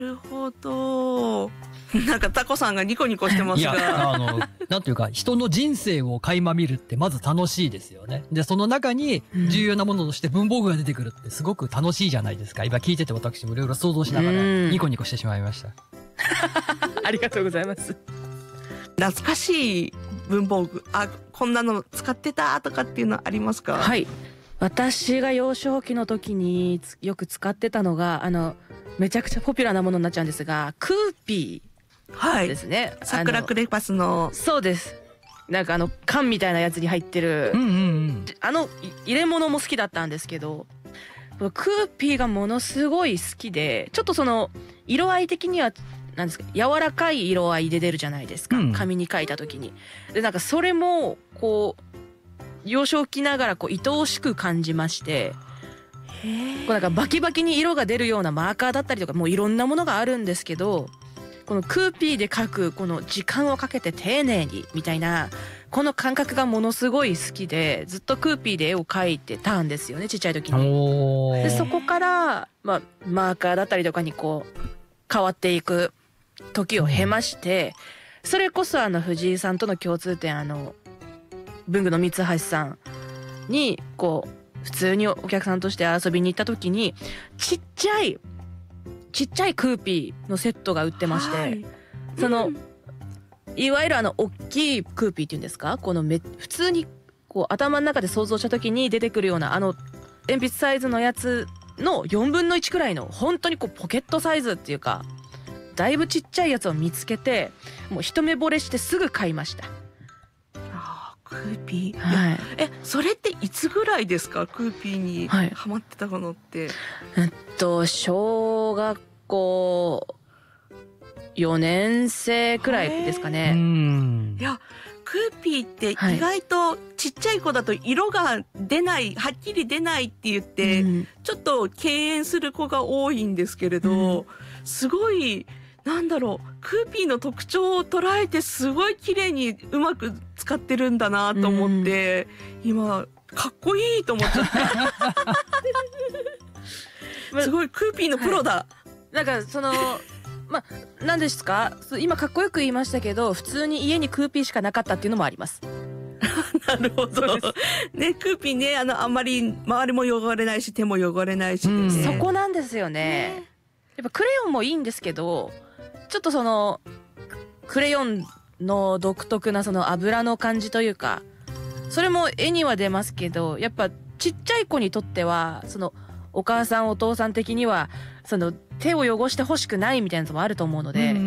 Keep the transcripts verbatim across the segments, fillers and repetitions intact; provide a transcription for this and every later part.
なるほど。なんかタコさんがニコニコしてますが。 いや、あの、なんていうか、人の人生を垣間見るってまず楽しいですよね。で、その中に重要なものとして文房具が出てくるってすごく楽しいじゃないですか。今聞いてて私もいろいろ想像しながらニコニコしてしまいました。 ありがとうございます。 懐かしい文房具、あ、こんなの使ってたとかっていうのありますか？ はい。私が幼少期の時によく使ってたのが、あの、めちゃくちゃポピュラーなものになっちゃうんですが、クーピー。 はい。 ですね。 桜クレパスの。 そうです。なんかあの缶みたいなやつに入ってる、 うんうんうん、 あの入れ物も好きだったんですけど、クーピーがものすごい好きで、ちょっとその色合い的にはなんですか、柔らかい色合いで出るじゃないですか、うん、紙に書いた時に。でなんかそれもこう幼少期ながらこう愛おしく感じまして。こうなんかバキバキに色が出るようなマーカーだったりとか、もういろんなものがあるんですけど、このクーピーで描くこの時間をかけて丁寧にみたいなこの感覚がものすごい好きで、ずっとクーピーで絵を描いてたんですよね、ちっちゃい時に。でそこから、まあ、マーカーだったりとかにこう変わっていく時を経まして、それこそあの藤井さんとの共通点、あの文具の三橋さんにこう普通にお客さんとして遊びに行った時にちっちゃいちっちゃいクーピーのセットが売ってまして、はい、その、うん、いわゆるあの大きいクーピーっていうんですか、このめ普通にこう頭の中で想像した時に出てくるようなあの鉛筆サイズのやつのよんぶんのいちくらいの本当にこうポケットサイズっていうかだいぶちっちゃいやつを見つけて、もう一目惚れしてすぐ買いました。 あー、クーピー、 はい、 えそれっていつぐらいですか？クーピーにハマってたのって、 はい、えっと小学校よねん生くらいですかね。 いやクーピーって意外とちっちゃい子だと色が出ない、はっきり出ないって言って、うん、ちょっと敬遠する子が多いんですけれど、うん、すごいなんだろう、クーピーの特徴を捉えてすごい綺麗にうまく使ってるんだなと思って、うん、今かっこいいと思っちゃったすごいクーピーのプロだ、はい、 なんかそのまあ何ですか、今かっこよく言いましたけど、普通に家にクーピーしかなかったっていうのもありますなるほどね、クーピーね、あのあんまり周りも汚れないし手も汚れないし、ね、 うん、そこなんですよね、ね、やっぱクレヨンもいいんですけど、ちょっとそのクレヨンの独特なその油の感じというか、それも絵には出ますけど、やっぱちっちゃい子にとってはそのお母さんお父さん的にはその手を汚してほしくないみたいなのもあると思うので、うん、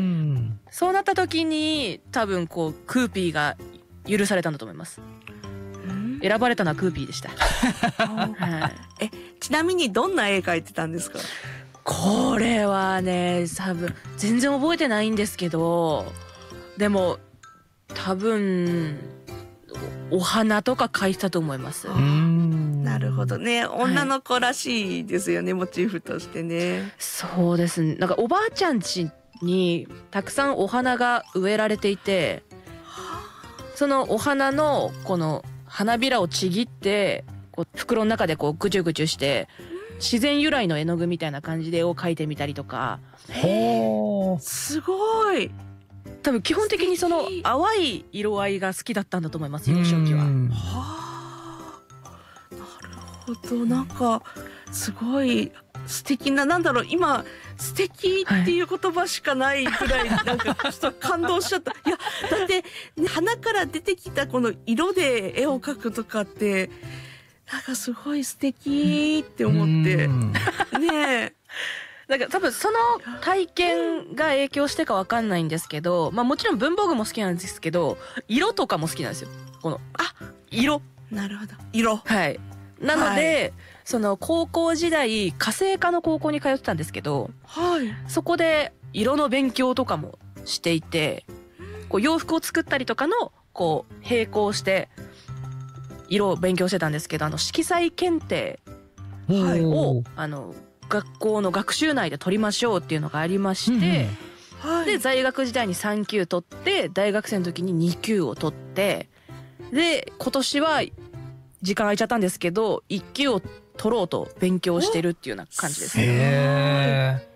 そうなった時に多分こうクーピーが許されたんだと思います。選ばれたのはクーピーでした、 はい、えちなみにどんな絵描いてたんですか？ これはね多分全然覚えてないんですけど、でも多分お花とか描いてたと思います。 なるほどね、女の子らしいですよね、はい、モチーフとしてね。 そうですね、なんかおばあちゃん家にたくさんお花が植えられていて、そのお花のこの花びらをちぎってこう袋の中でこうぐちゅぐちゅして自然由来の絵の具みたいな感じで絵を描いてみたりとか。 へー、すごい。 多分基本的にその淡い色合いが好きだったんだと思います、幼少期は。はあ、なるほど、なんかすごい素敵な、なんだろう、今素敵っていう言葉しかないくらい、はい、なんかちょっと感動しちゃった。いやだって、ね、花から出てきたこの色で絵を描くとかってなんかすごい素敵って思ってねえ。 なんか多分その体験が影響してかわかんないんですけど、まあもちろん文房具も好きなんですけど、色とかも好きなんですよ。このあ色。 なるほど。色。 はい。なので、はい、その高校時代家政科の高校に通ってたんですけど、はい、そこで色の勉強とかもしていて、こう洋服を作ったりとかのこう並行して色を勉強してたんですけど、あの色彩検定をあの学校の学習内で取りましょうっていうのがありまして、うん、はい、で在学時代にさん級取って大学生の時にに級を取って、で今年は時間空いちゃったんですけどいっ級を取ろうと勉強してるっていうような感じですね。 へー。